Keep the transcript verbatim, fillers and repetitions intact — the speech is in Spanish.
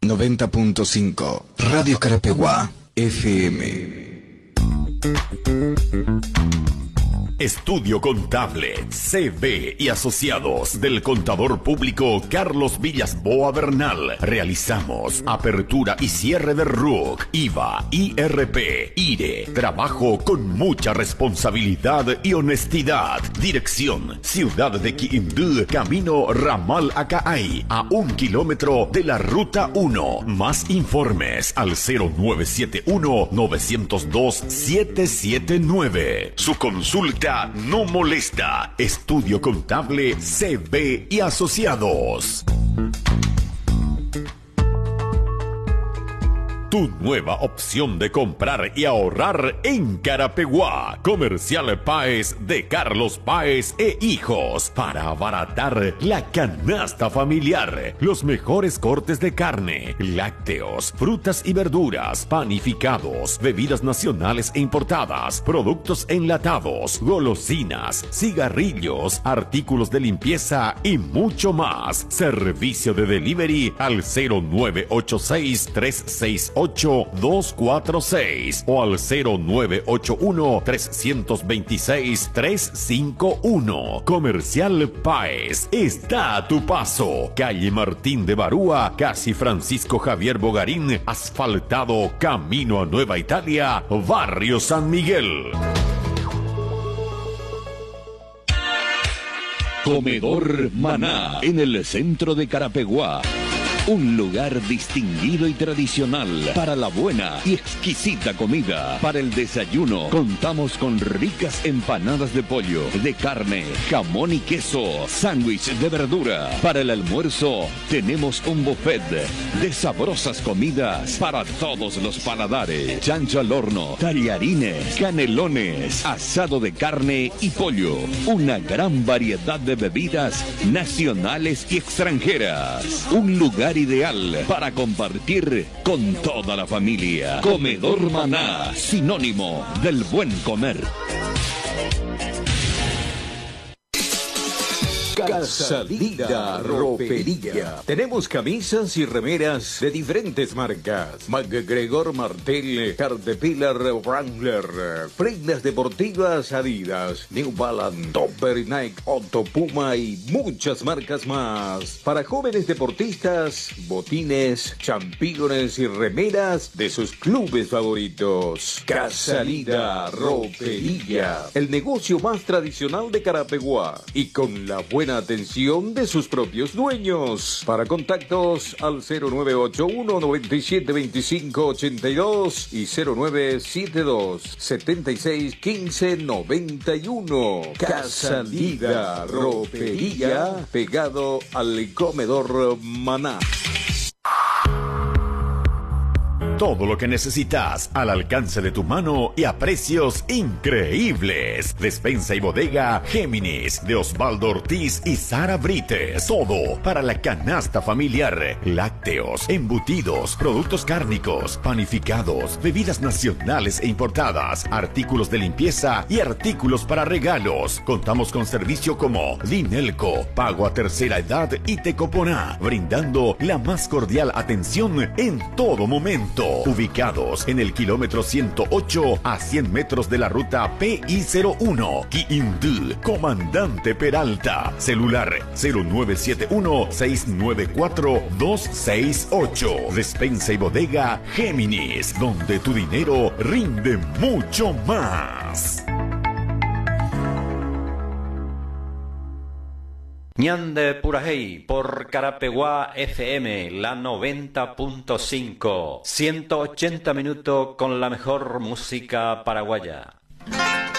noventa punto cinco. Radio Carapeguá F M. Estudio Contable, C B y Asociados del Contador Público Carlos Villasboa Bernal. Realizamos apertura y cierre de R U C, I V A, I R P, I R E. Trabajo con mucha responsabilidad y honestidad. Dirección: Ciudad de Quindú, Camino Ramal Acaay, a un kilómetro de la Ruta uno. Más informes al cero nueve siete uno, nueve cero dos, siete siete nueve. Su consulta no molesta. Estudio Contable, C B y Asociados. Tu nueva opción de comprar y ahorrar en Carapeguá. Comercial Páez de Carlos Páez e Hijos. Para abaratar la canasta familiar. Los mejores cortes de carne, lácteos, frutas y verduras, panificados, bebidas nacionales e importadas, productos enlatados, golosinas, cigarrillos, artículos de limpieza y mucho más. Servicio de delivery al cero nueve ocho seis, tres seis ocho, dos cuatro seis o al cero nueve ocho uno, tres dos seis, tres cinco uno. Comercial Páez está a tu paso. Calle Martín de Barúa, casi Francisco Javier Bogarín, asfaltado, camino a Nueva Italia, Barrio San Miguel. Comedor Maná, en el centro de Carapeguá. Un lugar distinguido y tradicional para la buena y exquisita comida. Para el desayuno contamos con ricas empanadas de pollo, de carne, jamón y queso, sándwich de verdura. Para el almuerzo tenemos un buffet de sabrosas comidas para todos los paladares. Chancho al horno, tallarines, canelones, asado de carne y pollo. Una gran variedad de bebidas nacionales y extranjeras. Un lugar ideal para compartir con toda la familia. Comedor Maná, sinónimo del buen comer. Casalida Ropería. Tenemos camisas y remeras de diferentes marcas: MacGregor, Martel, Caterpillar, Wrangler, prendas deportivas Adidas, New Balance, Topper, Nike, Otto, Puma y muchas marcas más. Para jóvenes deportistas, botines, championes y remeras de sus clubes favoritos. Casalida Ropería, el negocio más tradicional de Carapeguá y con la buena atención de sus propios dueños. Para contactos al cero nueve ocho uno, nueve siete dos cinco, ocho dos y cero nueve siete dos, siete seis uno cinco, nueve uno. Casalida Ropería, pegado al Comedor Maná. Todo lo que necesitas al alcance de tu mano y a precios increíbles. Despensa y bodega Géminis de Osvaldo Ortiz y Sara Brites. Todo para la canasta familiar. Lácteos, embutidos, productos cárnicos, panificados, bebidas nacionales e importadas, artículos de limpieza y artículos para regalos. Contamos con servicio como Dinelco, Pago a Tercera Edad y Tecoponá, brindando la más cordial atención en todo momento. Ubicados en el kilómetro ciento ocho a cien metros de la ruta P I cero uno, Quindú, Comandante Peralta. Celular cero nueve siete uno, seis nueve cuatro, dos seis ocho. Despensa y bodega Géminis, donde tu dinero rinde mucho más. Ñande Purajey por Carapeguá F M, la noventa punto cinco. ciento ochenta minutos con la mejor música paraguaya.